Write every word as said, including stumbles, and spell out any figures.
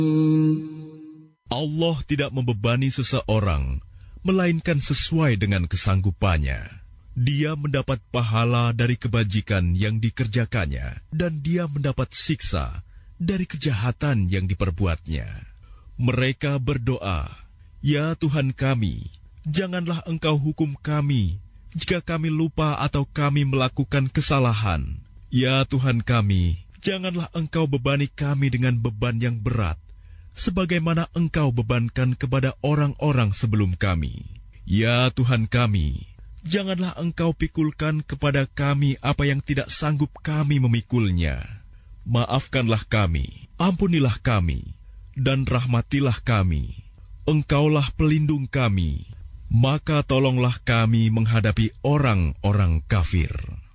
Allah tidak membebani seseorang, melainkan sesuai dengan kesanggupannya. Dia mendapat pahala dari kebajikan yang dikerjakannya, dan dia mendapat siksa dari kejahatan yang diperbuatnya. Mereka berdoa, "Ya Tuhan kami, janganlah Engkau hukum kami jika kami lupa atau kami melakukan kesalahan. Ya Tuhan kami, janganlah Engkau bebani kami dengan beban yang berat, sebagaimana Engkau bebankan kepada orang-orang sebelum kami. Ya Tuhan kami, janganlah Engkau pikulkan kepada kami apa yang tidak sanggup kami memikulnya. Maafkanlah kami, ampunilah kami, dan rahmatilah kami. Engkaulah pelindung kami, maka tolonglah kami menghadapi orang-orang kafir."